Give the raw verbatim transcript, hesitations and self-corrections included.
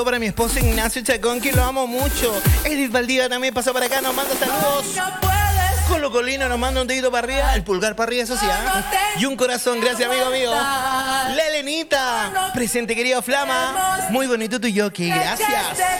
Para mi esposo Ignacio Chacón, que lo amo mucho. Edith Valdivia también pasó para acá, nos manda saludos. Colo Colino nos manda un dedito para arriba, el pulgar para arriba, eso sí, ¿eh? Y un corazón, gracias amigo, amigo. La Elenita, presente querido Flama. Muy bonito tu yoki, gracias.